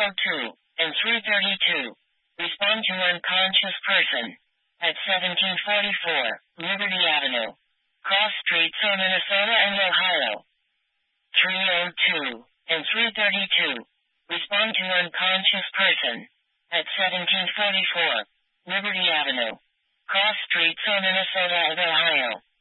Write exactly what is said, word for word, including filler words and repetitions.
oh two and three thirty-two. Respond to unconscious person. At seventeen forty-four, Liberty Avenue. Cross streets in Minnesota and Ohio. three oh two and three thirty-two. Respond to unconscious person. At seventeen forty-four, Liberty Avenue. Cross streets in Minnesota and Ohio.